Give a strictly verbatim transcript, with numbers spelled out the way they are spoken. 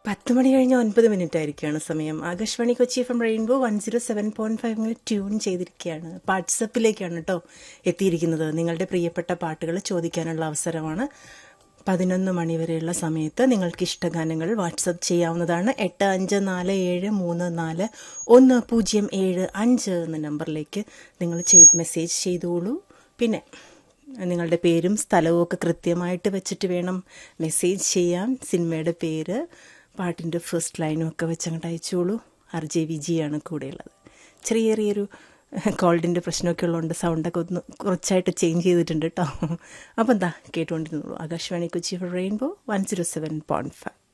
പത്ത് മണി കഴിഞ്ഞ് ഒൻപത് മിനിറ്റ് ആയിരിക്കുകയാണ് സമയം. Akashvani Kochi F M rainbow one zero seven point five ഇങ്ങനെ ട്യൂൺ ചെയ്തിരിക്കുകയാണ്. വാട്സപ്പിലേക്കാണ് കേട്ടോ എത്തിയിരിക്കുന്നത്. നിങ്ങളുടെ പ്രിയപ്പെട്ട പാട്ടുകൾ ചോദിക്കാനുള്ള അവസരമാണ്. പതിനൊന്ന് മണിവരെയുള്ള സമയത്ത് നിങ്ങൾക്ക് ഇഷ്ടഗാനങ്ങൾ വാട്സപ്പ് ചെയ്യാവുന്നതാണ്. എട്ട് അഞ്ച് നാല് ഏഴ് മൂന്ന് നാല് ഒന്ന് പൂജ്യം ഏഴ് അഞ്ച് എന്ന നമ്പറിലേക്ക് നിങ്ങൾ ചെയ്ത് മെസ്സേജ് ചെയ്തോളൂ. പിന്നെ നിങ്ങളുടെ പേരും സ്ഥലവും ഒക്കെ കൃത്യമായിട്ട് വെച്ചിട്ട് വേണം മെസ്സേജ് ചെയ്യാൻ. സിനിമയുടെ പേര്, പാട്ടിൻ്റെ ഫസ്റ്റ് ലൈനും ഒക്കെ വെച്ച് അങ്ങോട്ട് അയച്ചോളൂ. ആർ ജെ വിജിയാണ് കൂടെയുള്ളത്. ചെറിയ ചെറിയൊരു കോൾഡിൻ്റെ പ്രശ്നമൊക്കെ ഉള്ളതുകൊണ്ട് സൗണ്ടൊക്കെ ഒന്ന് കുറച്ചായിട്ട് ചേഞ്ച് ചെയ്തിട്ടുണ്ട് കേട്ടോ. അപ്പം എന്താ കേട്ടുകൊണ്ടിരുന്നുള്ളൂ. Akashvani Kochi rainbow one zero seven point five.